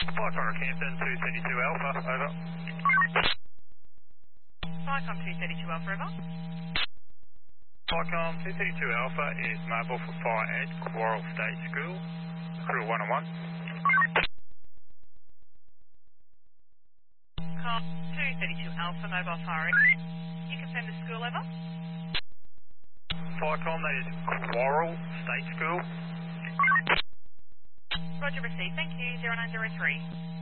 Flycom Campton 232 Alpha, over. Flycom 232 Alpha, over. Flycom 232 Alpha is mobile for fire at Quarrel State School, crew 101. Call 232 Alpha, mobile fire. You confirm the school, over. Flycom, that is Quarrel State School. Roger, received. Thank you. 0903.